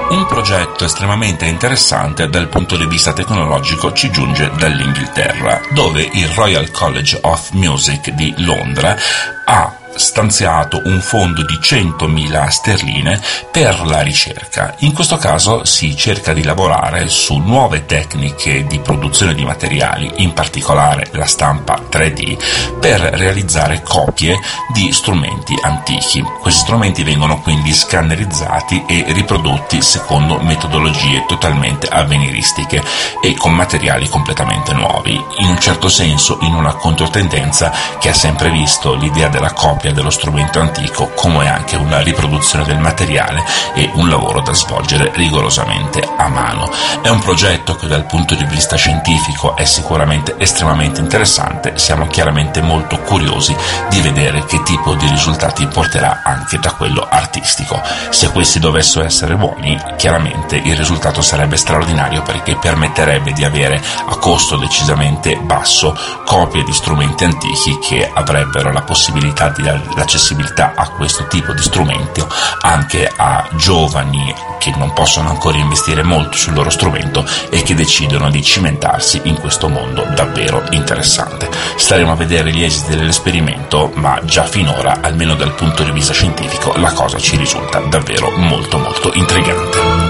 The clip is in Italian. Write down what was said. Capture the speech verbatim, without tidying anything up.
Un progetto estremamente interessante dal punto di vista tecnologico ci giunge dall'Inghilterra, dove il Royal College of Music di Londra ha stanziato un fondo di centomila sterline per la ricerca. In questo caso si cerca di lavorare su nuove tecniche di produzione di materiali, in particolare la stampa tre D, per realizzare copie di strumenti antichi. Questi strumenti vengono quindi scannerizzati e riprodotti secondo metodologie totalmente avveniristiche e con materiali completamente nuovi, in un certo senso in una controtendenza che ha sempre visto l'idea della copia dello strumento antico come anche una riproduzione del materiale e un lavoro da svolgere rigorosamente a mano. È un progetto che dal punto di vista scientifico è sicuramente estremamente interessante, siamo chiaramente molto curiosi di vedere che tipo di risultati porterà anche da quello artistico. Se questi dovessero essere buoni, chiaramente il risultato sarebbe straordinario, perché permetterebbe di avere a costo decisamente basso copie di strumenti antichi che avrebbero la possibilità di l'accessibilità a questo tipo di strumento anche a giovani che non possono ancora investire molto sul loro strumento e che decidono di cimentarsi in questo mondo davvero interessante. Staremo a vedere gli esiti dell'esperimento, ma già finora, almeno dal punto di vista scientifico, la cosa ci risulta davvero molto molto intrigante.